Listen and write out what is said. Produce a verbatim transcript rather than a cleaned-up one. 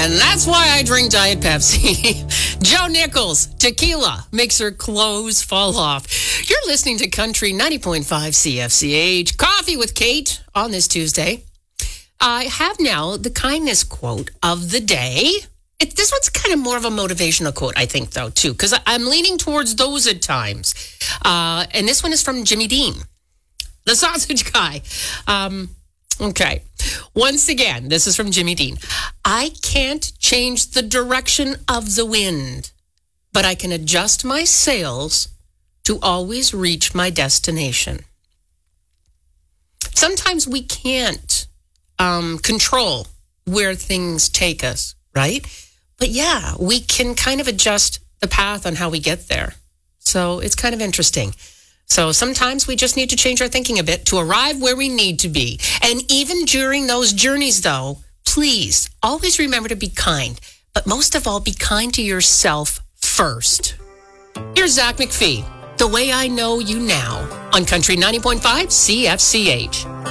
And that's why I drink Diet Pepsi. Joe Nichols, tequila makes her clothes fall off. You're listening to Country ninety point five C F C H. Coffee with Kate on this Tuesday. I have now the kindness quote of the day. It, this one's kind of more of a motivational quote, I think, though, too, because I'm leaning towards those at times. Uh, and this one is from Jimmy Dean, the sausage guy. Um, okay. Once again, this is from Jimmy Dean. I can't change the direction of the wind, but I can adjust my sails to always reach my destination. Sometimes we can't um, control where things take us, right? But yeah, we can kind of adjust the path on how we get there. So it's kind of interesting. So sometimes we just need to change our thinking a bit to arrive where we need to be. And even during those journeys, though, please always remember to be kind. But most of all, be kind to yourself first. Here's Zach McPhee, The Way I Know You Now, on Country ninety point five C F C H.